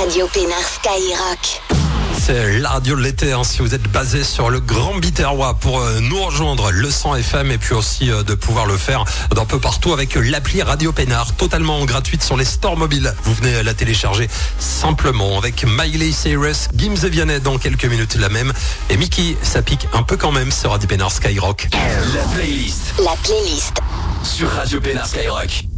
Radio Pénard Skyrock. C'est la radio de l'été, si vous êtes basé sur le Grand Biterrois, pour nous rejoindre, le 100 FM, et puis aussi de pouvoir le faire d'un peu partout avec l'appli Radio Pénard, totalement gratuite sur les stores mobiles. Vous venez la télécharger simplement avec Miley Cyrus, Gims et Vianney dans quelques minutes la même, et Mickey, ça pique un peu quand même sur Radio Pénard Skyrock. La playlist La playlist sur Radio Pénard Skyrock.